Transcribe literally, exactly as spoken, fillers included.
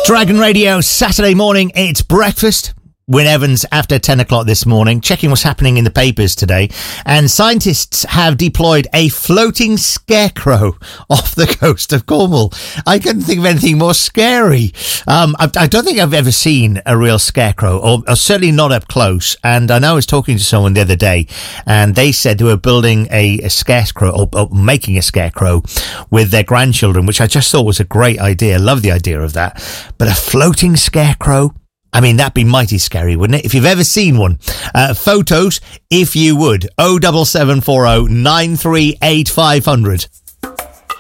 Dragon Radio, Saturday morning, it's breakfast. Wyn Evans after ten o'clock this morning, checking what's happening in the papers today. And scientists have deployed a floating scarecrow off the coast of Cornwall. I couldn't think of anything more scary. Um, I, I don't think I've ever seen a real scarecrow, or, or certainly not up close. And I know I was talking to someone the other day, and they said they were building a, a scarecrow, or, or making a scarecrow with their grandchildren, which I just thought was a great idea. Love the idea of that. But a floating scarecrow? I mean, that'd be mighty scary, wouldn't it? If you've ever seen one. Uh, photos, if you would. oh seven seven four oh nine three eight five hundred.